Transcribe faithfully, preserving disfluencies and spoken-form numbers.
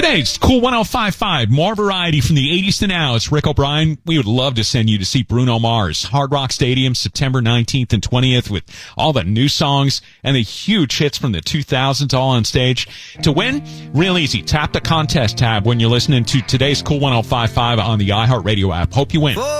Today's Cool one oh five point five, more variety from the eighties to now. It's Rick O'Brien. We would love to send you to see Bruno Mars, Hard Rock Stadium, September nineteenth and twentieth, with all the new songs and the huge hits from the two thousands all on stage. To win, real easy. Tap the contest tab when you're listening to today's Cool one oh five point five on the iHeartRadio app. Hope you win.